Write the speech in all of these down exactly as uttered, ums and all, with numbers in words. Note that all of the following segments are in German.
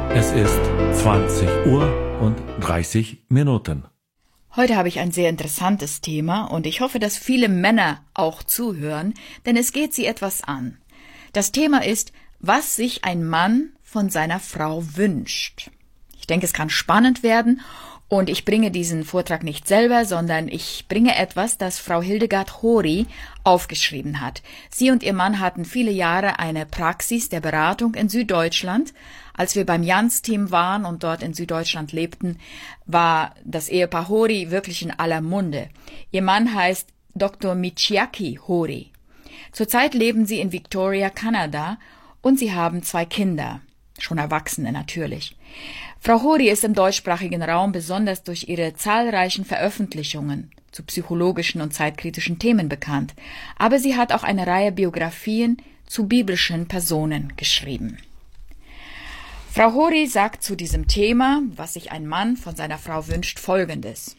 Es ist zwanzig Uhr und dreißig Minuten. Heute habe ich ein sehr interessantes Thema und ich hoffe, dass viele Männer auch zuhören, denn es geht sie etwas an. Das Thema ist, was sich ein Mann von seiner Frau wünscht. Ich denke, es kann spannend werden und ich bringe diesen Vortrag nicht selber, sondern ich bringe etwas, das Frau Hildegard Hori aufgeschrieben hat. Sie und ihr Mann hatten viele Jahre eine Praxis der Beratung in Süddeutschland. Als wir beim Jans-Team waren und dort in Süddeutschland lebten, war das Ehepaar Hori wirklich in aller Munde. Ihr Mann heißt Doktor Michiaki Hori. Zurzeit leben sie in Victoria, Kanada, und sie haben zwei Kinder, schon Erwachsene natürlich. Frau Hori ist im deutschsprachigen Raum besonders durch ihre zahlreichen Veröffentlichungen zu psychologischen und zeitkritischen Themen bekannt, aber sie hat auch eine Reihe Biografien zu biblischen Personen geschrieben. Frau Hori sagt zu diesem Thema, was sich ein Mann von seiner Frau wünscht, Folgendes.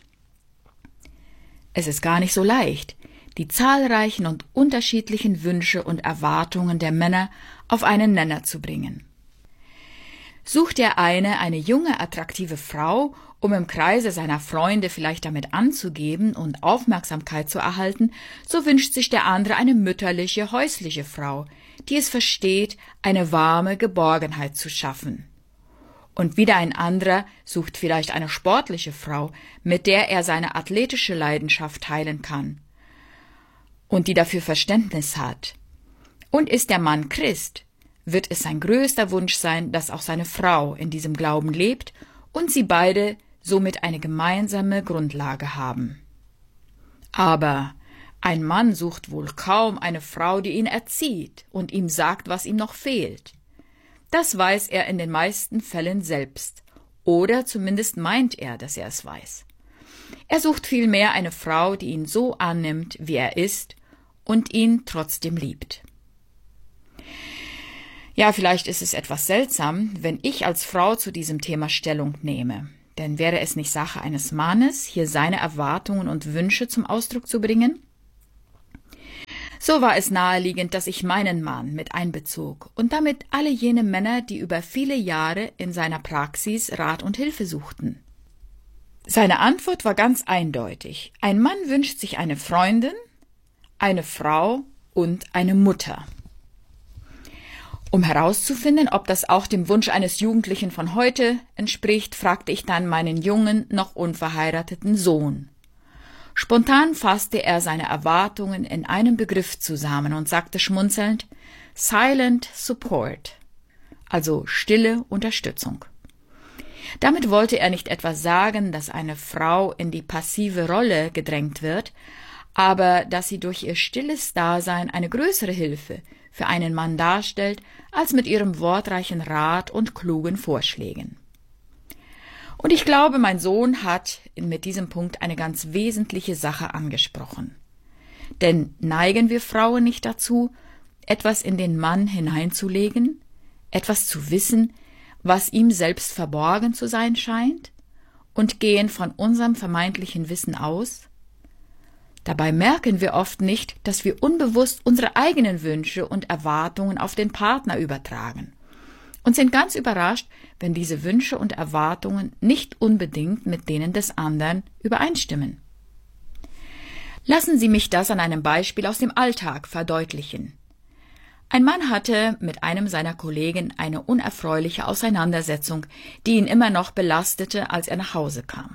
Es ist gar nicht so leicht, die zahlreichen und unterschiedlichen Wünsche und Erwartungen der Männer auf einen Nenner zu bringen. Sucht der eine eine junge, attraktive Frau, um im Kreise seiner Freunde vielleicht damit anzugeben und Aufmerksamkeit zu erhalten, so wünscht sich der andere eine mütterliche, häusliche Frau, die es versteht, eine warme Geborgenheit zu schaffen. Und wieder ein anderer sucht vielleicht eine sportliche Frau, mit der er seine athletische Leidenschaft teilen kann und die dafür Verständnis hat. Und ist der Mann Christ, wird es sein größter Wunsch sein, dass auch seine Frau in diesem Glauben lebt und sie beide somit eine gemeinsame Grundlage haben. Aber ein Mann sucht wohl kaum eine Frau, die ihn erzieht und ihm sagt, was ihm noch fehlt. Das weiß er in den meisten Fällen selbst, oder zumindest meint er, dass er es weiß. Er sucht vielmehr eine Frau, die ihn so annimmt, wie er ist und ihn trotzdem liebt. Ja, vielleicht ist es etwas seltsam, wenn ich als Frau zu diesem Thema Stellung nehme. Denn wäre es nicht Sache eines Mannes, hier seine Erwartungen und Wünsche zum Ausdruck zu bringen? So war es naheliegend, dass ich meinen Mann mit einbezog und damit alle jene Männer, die über viele Jahre in seiner Praxis Rat und Hilfe suchten. Seine Antwort war ganz eindeutig. Ein Mann wünscht sich eine Freundin, eine Frau und eine Mutter. Um herauszufinden, ob das auch dem Wunsch eines Jugendlichen von heute entspricht, fragte ich dann meinen jungen, noch unverheirateten Sohn. Spontan fasste er seine Erwartungen in einem Begriff zusammen und sagte schmunzelnd, Silent Support, also stille Unterstützung. Damit wollte er nicht etwa sagen, dass eine Frau in die passive Rolle gedrängt wird, aber dass sie durch ihr stilles Dasein eine größere Hilfe für einen Mann darstellt, als mit ihrem wortreichen Rat und klugen Vorschlägen. Und ich glaube, mein Sohn hat mit diesem Punkt eine ganz wesentliche Sache angesprochen. Denn neigen wir Frauen nicht dazu, etwas in den Mann hineinzulegen, etwas zu wissen, was ihm selbst verborgen zu sein scheint, und gehen von unserem vermeintlichen Wissen aus? Dabei merken wir oft nicht, dass wir unbewusst unsere eigenen Wünsche und Erwartungen auf den Partner übertragen und sind ganz überrascht, wenn diese Wünsche und Erwartungen nicht unbedingt mit denen des anderen übereinstimmen. Lassen Sie mich das an einem Beispiel aus dem Alltag verdeutlichen. Ein Mann hatte mit einem seiner Kollegen eine unerfreuliche Auseinandersetzung, die ihn immer noch belastete, als er nach Hause kam.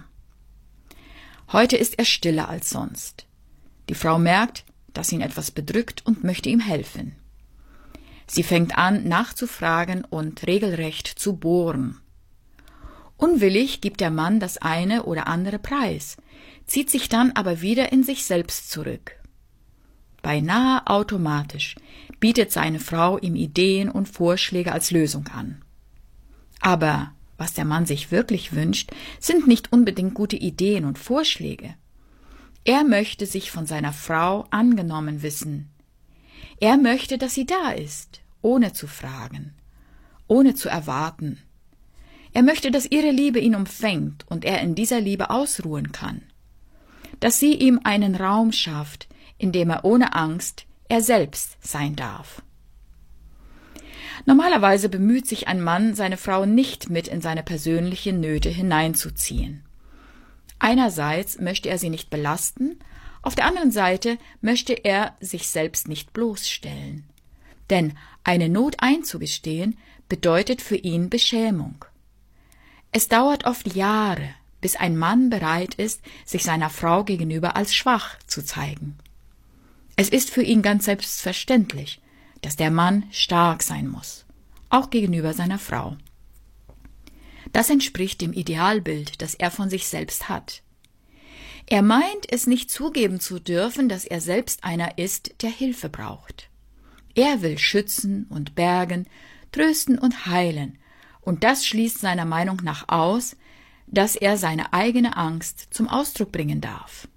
Heute ist er stiller als sonst. Die Frau merkt, dass ihn etwas bedrückt und möchte ihm helfen. Sie fängt an, nachzufragen und regelrecht zu bohren. Unwillig gibt der Mann das eine oder andere preis, zieht sich dann aber wieder in sich selbst zurück. Beinahe automatisch bietet seine Frau ihm Ideen und Vorschläge als Lösung an. Aber was der Mann sich wirklich wünscht, sind nicht unbedingt gute Ideen und Vorschläge. Er möchte sich von seiner Frau angenommen wissen. Er möchte, dass sie da ist, ohne zu fragen, ohne zu erwarten. Er möchte, dass ihre Liebe ihn umfängt und er in dieser Liebe ausruhen kann. Dass sie ihm einen Raum schafft, in dem er ohne Angst er selbst sein darf. Normalerweise bemüht sich ein Mann, seine Frau nicht mit in seine persönlichen Nöte hineinzuziehen. Einerseits möchte er sie nicht belasten, auf der anderen Seite möchte er sich selbst nicht bloßstellen. Denn eine Not einzugestehen bedeutet für ihn Beschämung. Es dauert oft Jahre, bis ein Mann bereit ist, sich seiner Frau gegenüber als schwach zu zeigen. Es ist für ihn ganz selbstverständlich, dass der Mann stark sein muss, auch gegenüber seiner Frau. Das entspricht dem Idealbild, das er von sich selbst hat. Er meint, es nicht zugeben zu dürfen, dass er selbst einer ist, der Hilfe braucht. Er will schützen und bergen, trösten und heilen, und das schließt seiner Meinung nach aus, dass er seine eigene Angst zum Ausdruck bringen darf.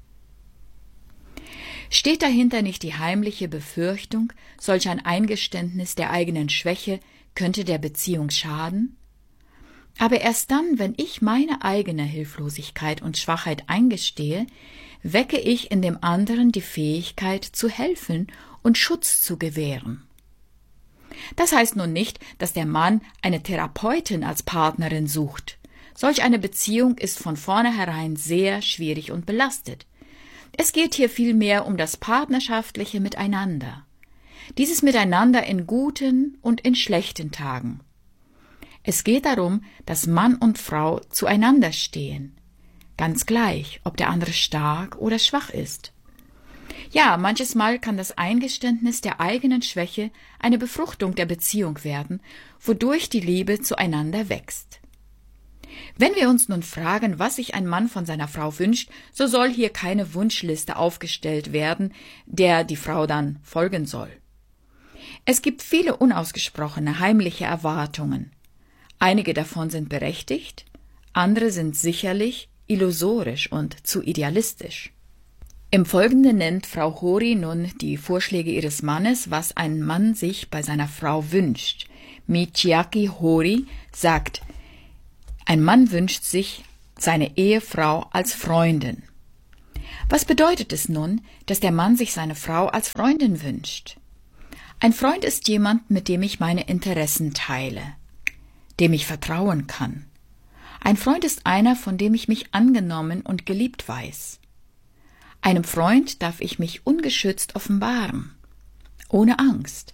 Steht dahinter nicht die heimliche Befürchtung, solch ein Eingeständnis der eigenen Schwäche könnte der Beziehung schaden? Aber erst dann, wenn ich meine eigene Hilflosigkeit und Schwachheit eingestehe, wecke ich in dem anderen die Fähigkeit zu helfen und Schutz zu gewähren. Das heißt nun nicht, dass der Mann eine Therapeutin als Partnerin sucht. Solch eine Beziehung ist von vornherein sehr schwierig und belastet. Es geht hier vielmehr um das partnerschaftliche Miteinander. Dieses Miteinander in guten und in schlechten Tagen. Es geht darum, dass Mann und Frau zueinander stehen. Ganz gleich, ob der andere stark oder schwach ist. Ja, manches Mal kann das Eingeständnis der eigenen Schwäche eine Befruchtung der Beziehung werden, wodurch die Liebe zueinander wächst. Wenn wir uns nun fragen, was sich ein Mann von seiner Frau wünscht, so soll hier keine Wunschliste aufgestellt werden, der die Frau dann folgen soll. Es gibt viele unausgesprochene, heimliche Erwartungen. Einige davon sind berechtigt, andere sind sicherlich illusorisch und zu idealistisch. Im Folgenden nennt Frau Hori nun die Vorschläge ihres Mannes, was ein Mann sich bei seiner Frau wünscht. Michiaki Hori sagt, ein Mann wünscht sich seine Ehefrau als Freundin. Was bedeutet es nun, dass der Mann sich seine Frau als Freundin wünscht? Ein Freund ist jemand, mit dem ich meine Interessen teile, dem ich vertrauen kann. Ein Freund ist einer, von dem ich mich angenommen und geliebt weiß. Einem Freund darf ich mich ungeschützt offenbaren, ohne Angst.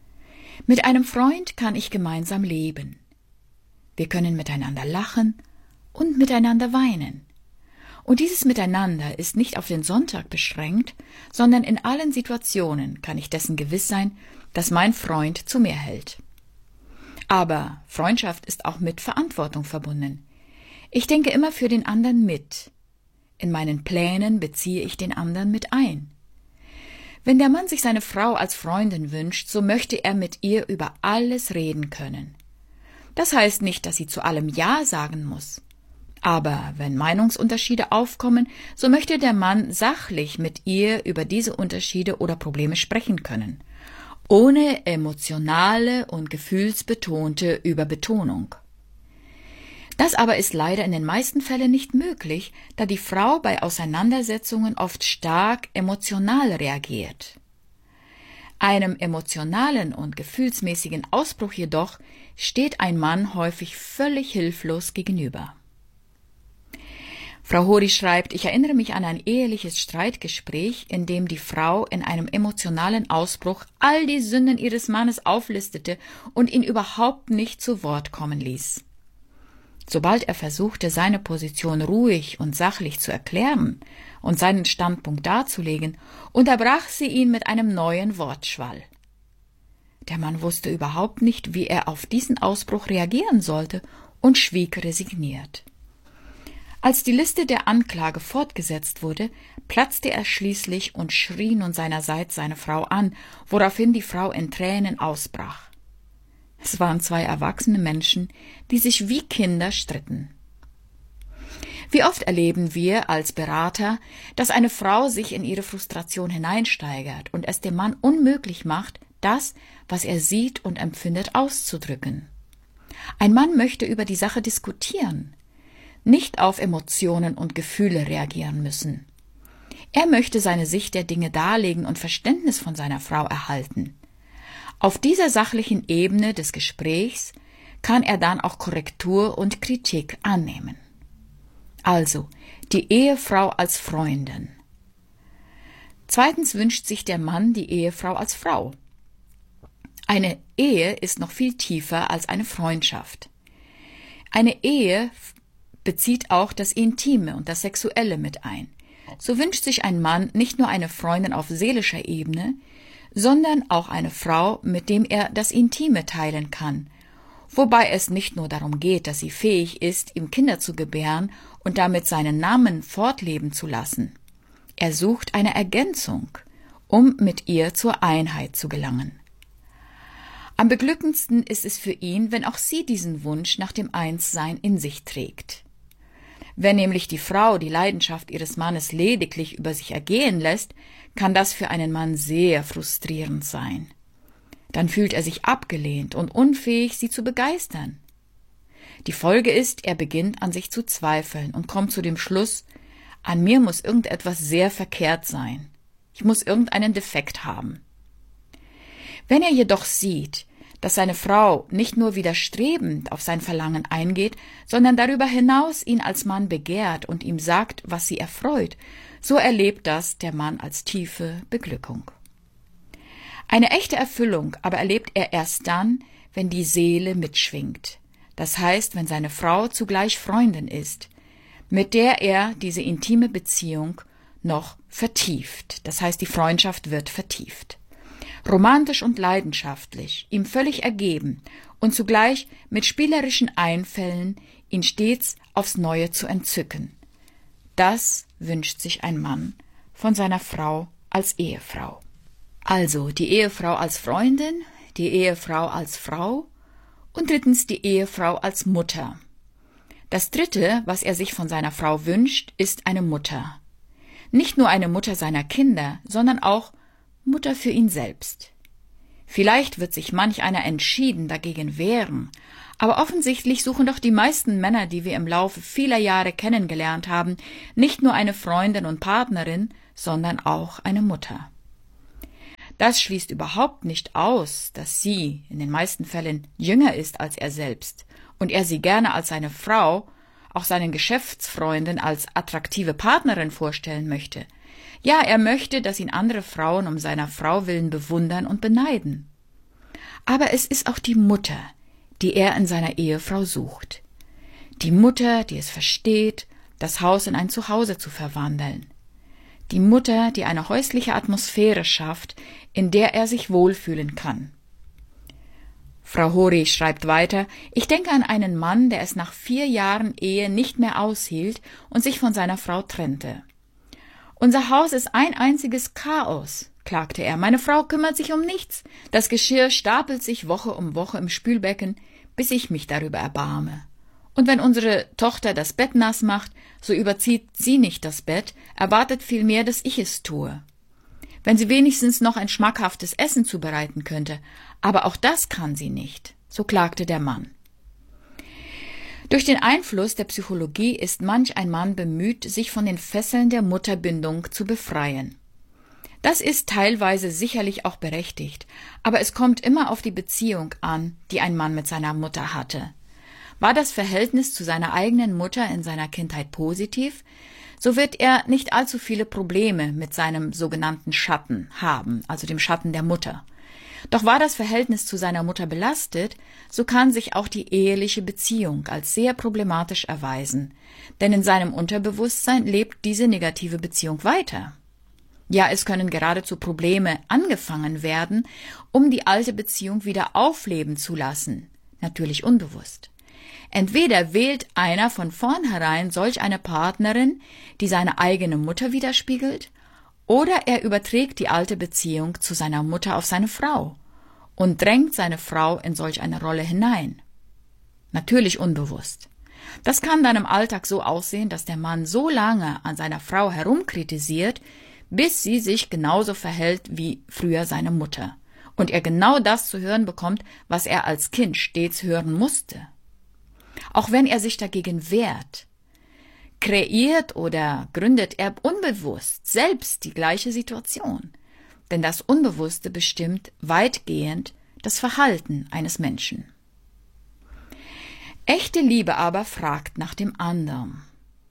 Mit einem Freund kann ich gemeinsam leben. Wir können miteinander lachen und miteinander weinen. Und dieses Miteinander ist nicht auf den Sonntag beschränkt, sondern in allen Situationen kann ich dessen gewiss sein, dass mein Freund zu mir hält. Aber Freundschaft ist auch mit Verantwortung verbunden. Ich denke immer für den anderen mit. In meinen Plänen beziehe ich den anderen mit ein. Wenn der Mann sich seine Frau als Freundin wünscht, so möchte er mit ihr über alles reden können. Das heißt nicht, dass sie zu allem Ja sagen muss. Aber wenn Meinungsunterschiede aufkommen, so möchte der Mann sachlich mit ihr über diese Unterschiede oder Probleme sprechen können, ohne emotionale und gefühlsbetonte Überbetonung. Das aber ist leider in den meisten Fällen nicht möglich, da die Frau bei Auseinandersetzungen oft stark emotional reagiert. Einem emotionalen und gefühlsmäßigen Ausbruch jedoch steht ein Mann häufig völlig hilflos gegenüber. Frau Hori schreibt, ich erinnere mich an ein eheliches Streitgespräch, in dem die Frau in einem emotionalen Ausbruch all die Sünden ihres Mannes auflistete und ihn überhaupt nicht zu Wort kommen ließ. Sobald er versuchte, seine Position ruhig und sachlich zu erklären und seinen Standpunkt darzulegen, unterbrach sie ihn mit einem neuen Wortschwall. Der Mann wusste überhaupt nicht, wie er auf diesen Ausbruch reagieren sollte und schwieg resigniert. Als die Liste der Anklage fortgesetzt wurde, platzte er schließlich und schrie nun seinerseits seine Frau an, woraufhin die Frau in Tränen ausbrach. Es waren zwei erwachsene Menschen, die sich wie Kinder stritten. Wie oft erleben wir als Berater, dass eine Frau sich in ihre Frustration hineinsteigert und es dem Mann unmöglich macht, das, was er sieht und empfindet, auszudrücken. Ein Mann möchte über die Sache diskutieren, nicht auf Emotionen und Gefühle reagieren müssen. Er möchte seine Sicht der Dinge darlegen und Verständnis von seiner Frau erhalten. Auf dieser sachlichen Ebene des Gesprächs kann er dann auch Korrektur und Kritik annehmen. Also, die Ehefrau als Freundin. Zweitens wünscht sich der Mann die Ehefrau als Frau. Eine Ehe ist noch viel tiefer als eine Freundschaft. Eine Ehe bezieht auch das Intime und das Sexuelle mit ein. So wünscht sich ein Mann nicht nur eine Freundin auf seelischer Ebene, sondern auch eine Frau, mit dem er das Intime teilen kann, wobei es nicht nur darum geht, dass sie fähig ist, ihm Kinder zu gebären und damit seinen Namen fortleben zu lassen. Er sucht eine Ergänzung, um mit ihr zur Einheit zu gelangen. Am beglückendsten ist es für ihn, wenn auch sie diesen Wunsch nach dem Einssein in sich trägt. Wenn nämlich die Frau die Leidenschaft ihres Mannes lediglich über sich ergehen lässt, kann das für einen Mann sehr frustrierend sein. Dann fühlt er sich abgelehnt und unfähig, sie zu begeistern. Die Folge ist, er beginnt an sich zu zweifeln und kommt zu dem Schluss, an mir muss irgendetwas sehr verkehrt sein. Ich muss irgendeinen Defekt haben. Wenn er jedoch sieht, dass seine Frau nicht nur widerstrebend auf sein Verlangen eingeht, sondern darüber hinaus ihn als Mann begehrt und ihm sagt, was sie erfreut, so erlebt das der Mann als tiefe Beglückung. Eine echte Erfüllung aber erlebt er erst dann, wenn die Seele mitschwingt. Das heißt, wenn seine Frau zugleich Freundin ist, mit der er diese intime Beziehung noch vertieft. Das heißt, die Freundschaft wird vertieft. Romantisch und leidenschaftlich, ihm völlig ergeben und zugleich mit spielerischen Einfällen ihn stets aufs Neue zu entzücken. Das wünscht sich ein Mann von seiner Frau als Ehefrau. Also die Ehefrau als Freundin, die Ehefrau als Frau und drittens die Ehefrau als Mutter. Das Dritte, was er sich von seiner Frau wünscht, ist eine Mutter. Nicht nur eine Mutter seiner Kinder, sondern auch Mutter für ihn selbst. Vielleicht wird sich manch einer entschieden dagegen wehren, aber offensichtlich suchen doch die meisten Männer, die wir im Laufe vieler Jahre kennengelernt haben, nicht nur eine Freundin und Partnerin, sondern auch eine Mutter. Das schließt überhaupt nicht aus, dass sie in den meisten Fällen jünger ist als er selbst und er sie gerne als seine Frau, auch seinen Geschäftsfreunden als attraktive Partnerin vorstellen möchte. Ja, er möchte, dass ihn andere Frauen um seiner Frau willen bewundern und beneiden. Aber es ist auch die Mutter, die er in seiner Ehefrau sucht. Die Mutter, die es versteht, das Haus in ein Zuhause zu verwandeln. Die Mutter, die eine häusliche Atmosphäre schafft, in der er sich wohlfühlen kann. Frau Hori schreibt weiter, ich denke an einen Mann, der es nach vier Jahren Ehe nicht mehr aushielt und sich von seiner Frau trennte. Unser Haus ist ein einziges Chaos, klagte er. Meine Frau kümmert sich um nichts. Das Geschirr stapelt sich Woche um Woche im Spülbecken, bis ich mich darüber erbarme. Und wenn unsere Tochter das Bett nass macht, so überzieht sie nicht das Bett, erwartet vielmehr, dass ich es tue. Wenn sie wenigstens noch ein schmackhaftes Essen zubereiten könnte, aber auch das kann sie nicht, so klagte der Mann. Durch den Einfluss der Psychologie ist manch ein Mann bemüht, sich von den Fesseln der Mutterbindung zu befreien. Das ist teilweise sicherlich auch berechtigt, aber es kommt immer auf die Beziehung an, die ein Mann mit seiner Mutter hatte. War das Verhältnis zu seiner eigenen Mutter in seiner Kindheit positiv, so wird er nicht allzu viele Probleme mit seinem sogenannten Schatten haben, also dem Schatten der Mutter. Doch war das Verhältnis zu seiner Mutter belastet, so kann sich auch die eheliche Beziehung als sehr problematisch erweisen, denn in seinem Unterbewusstsein lebt diese negative Beziehung weiter. Ja, es können geradezu Probleme angefangen werden, um die alte Beziehung wieder aufleben zu lassen, natürlich unbewusst. Entweder wählt einer von vornherein solch eine Partnerin, die seine eigene Mutter widerspiegelt, oder er überträgt die alte Beziehung zu seiner Mutter auf seine Frau und drängt seine Frau in solch eine Rolle hinein. Natürlich unbewusst. Das kann dann im Alltag so aussehen, dass der Mann so lange an seiner Frau herumkritisiert, bis sie sich genauso verhält wie früher seine Mutter und er genau das zu hören bekommt, was er als Kind stets hören musste. Auch wenn er sich dagegen wehrt, kreiert oder gründet er unbewusst selbst die gleiche Situation. Denn das Unbewusste bestimmt weitgehend das Verhalten eines Menschen. Echte Liebe aber fragt nach dem anderen.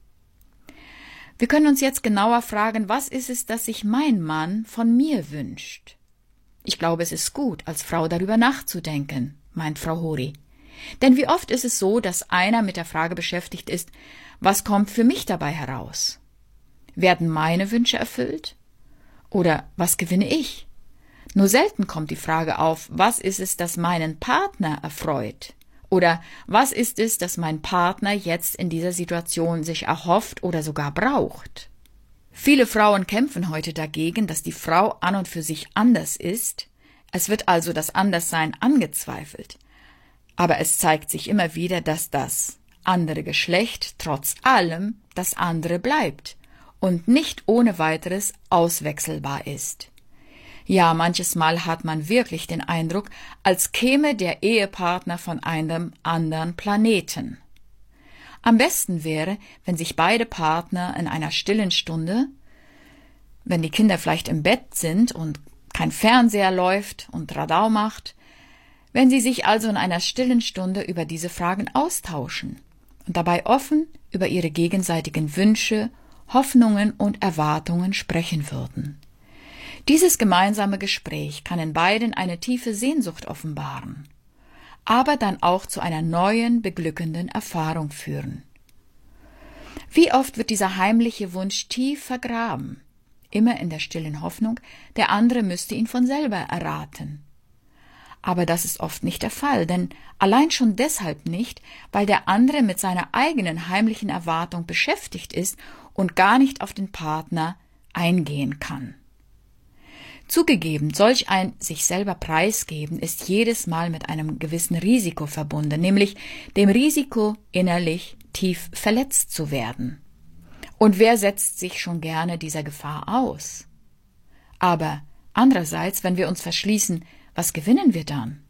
Wir können uns jetzt genauer fragen, was ist es, das sich mein Mann von mir wünscht? Ich glaube, es ist gut, als Frau darüber nachzudenken, meint Frau Hori. Denn wie oft ist es so, dass einer mit der Frage beschäftigt ist, was kommt für mich dabei heraus? Werden meine Wünsche erfüllt? Oder was gewinne ich? Nur selten kommt die Frage auf, was ist es, das meinen Partner erfreut? Oder was ist es, das mein Partner jetzt in dieser Situation sich erhofft oder sogar braucht? Viele Frauen kämpfen heute dagegen, dass die Frau an und für sich anders ist. Es wird also das Anderssein angezweifelt. Aber es zeigt sich immer wieder, dass das andere Geschlecht trotz allem das andere bleibt und nicht ohne weiteres auswechselbar ist. Ja, manches Mal hat man wirklich den Eindruck, als käme der Ehepartner von einem anderen Planeten. Am besten wäre, wenn sich beide Partner in einer stillen Stunde, wenn die Kinder vielleicht im Bett sind und kein Fernseher läuft und Radau macht, wenn sie sich also in einer stillen Stunde über diese Fragen austauschen und dabei offen über ihre gegenseitigen Wünsche, Hoffnungen und Erwartungen sprechen würden. Dieses gemeinsame Gespräch kann in beiden eine tiefe Sehnsucht offenbaren, aber dann auch zu einer neuen, beglückenden Erfahrung führen. Wie oft wird dieser heimliche Wunsch tief vergraben, immer in der stillen Hoffnung, der andere müsste ihn von selber erraten. Aber das ist oft nicht der Fall, denn allein schon deshalb nicht, weil der andere mit seiner eigenen heimlichen Erwartung beschäftigt ist und gar nicht auf den Partner eingehen kann. Zugegeben, solch ein sich selber preisgeben ist jedes Mal mit einem gewissen Risiko verbunden, nämlich dem Risiko, innerlich tief verletzt zu werden. Und wer setzt sich schon gerne dieser Gefahr aus? Aber andererseits, wenn wir uns verschließen, was gewinnen wir dann?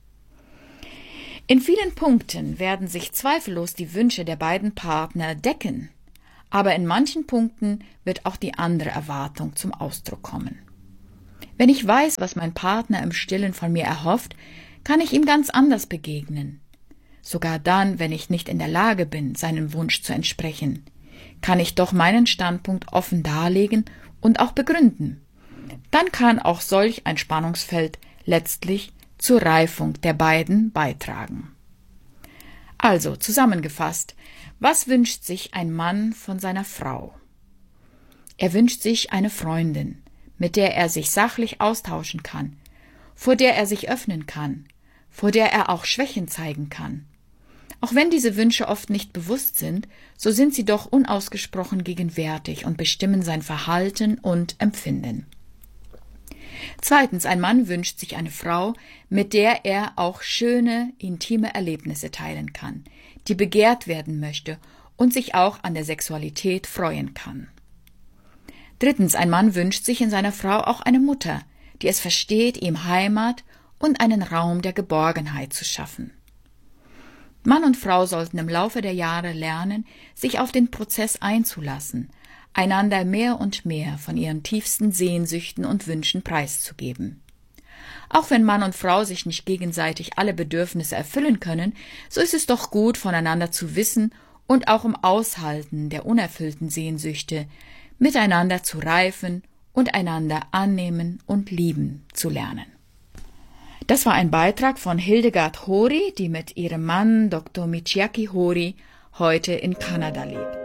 In vielen Punkten werden sich zweifellos die Wünsche der beiden Partner decken, aber in manchen Punkten wird auch die andere Erwartung zum Ausdruck kommen. Wenn ich weiß, was mein Partner im Stillen von mir erhofft, kann ich ihm ganz anders begegnen. Sogar dann, wenn ich nicht in der Lage bin, seinem Wunsch zu entsprechen, kann ich doch meinen Standpunkt offen darlegen und auch begründen. Dann kann auch solch ein Spannungsfeld letztlich zur Reifung der beiden beitragen. Also, zusammengefasst, was wünscht sich ein Mann von seiner Frau? Er wünscht sich eine Freundin, mit der er sich sachlich austauschen kann, vor der er sich öffnen kann, vor der er auch Schwächen zeigen kann. Auch wenn diese Wünsche oft nicht bewusst sind, so sind sie doch unausgesprochen gegenwärtig und bestimmen sein Verhalten und Empfinden. Zweitens, ein Mann wünscht sich eine Frau, mit der er auch schöne, intime Erlebnisse teilen kann, die begehrt werden möchte und sich auch an der Sexualität freuen kann. Drittens, ein Mann wünscht sich in seiner Frau auch eine Mutter, die es versteht, ihm Heimat und einen Raum der Geborgenheit zu schaffen. Mann und Frau sollten im Laufe der Jahre lernen, sich auf den Prozess einzulassen, einander mehr und mehr von ihren tiefsten Sehnsüchten und Wünschen preiszugeben. Auch wenn Mann und Frau sich nicht gegenseitig alle Bedürfnisse erfüllen können, so ist es doch gut, voneinander zu wissen und auch im Aushalten der unerfüllten Sehnsüchte miteinander zu reifen und einander annehmen und lieben zu lernen. Das war ein Beitrag von Hildegard Hori, die mit ihrem Mann Doktor Michiaki Hori heute in Kanada lebt.